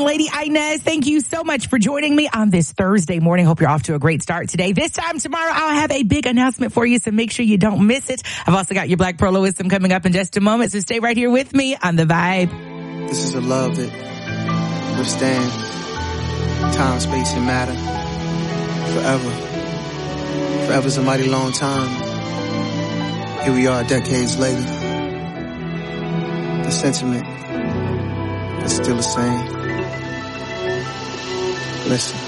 Lady Inez, thank you so much for joining me on this Thursday morning. Hope you're off to a great start today. This time tomorrow, I'll have a big announcement for you, so make sure you don't miss it. I've also got your Black Pearlism coming up in just a moment, so stay right here with me on The Vibe. This is a love that withstands time, space, and matter forever. Forever's a mighty long time. Here we are decades later. The sentiment is still the same. Listen.